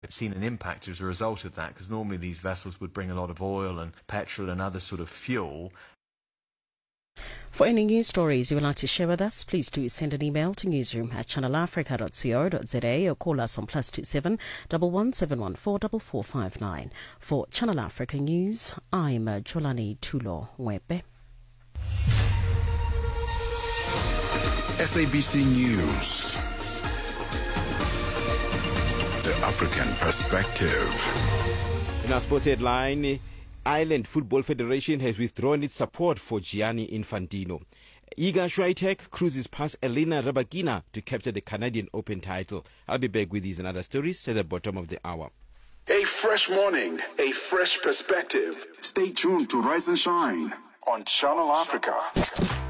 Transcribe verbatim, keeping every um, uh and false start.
seen an impact as a result of that, because normally these vessels would bring a lot of oil and petrol and other sort of fuel. For any news stories you would like to share with us, please do send an email to newsroom at channel africa dot co dot za or call us on plus two seven one one seven one four four four five nine. For Channel Africa News, I'm Jolani Tulo Wepe. S A B C News, the African perspective. In our sports headline, Ireland Football Federation has withdrawn its support for Gianni Infantino. Iga Swiatek cruises past Elena Rybakina to capture the Canadian Open title. I'll be back with these and other stories at the bottom of the hour. A fresh morning, a fresh perspective. Stay tuned to Rise and Shine on Channel Africa.